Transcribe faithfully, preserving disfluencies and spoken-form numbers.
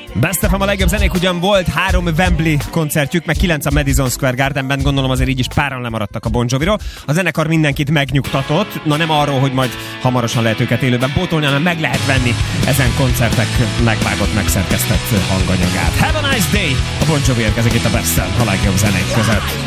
Best ef em, a legjobb zenék, ugyan volt három Wembley koncertjük, meg kilenc a Madison Square Gardenben, gondolom azért így is páran lemaradtak a Bon Joviról. A zenekar mindenkit megnyugtatott, na nem arról, hogy majd hamarosan lehet őket élőben pótolni, hanem meg lehet venni ezen koncertek megvágott, megszerkesztett hanganyagát. Have a nice day! A Bon Jovi érkezik itt a Best-en a legjobb zenék között.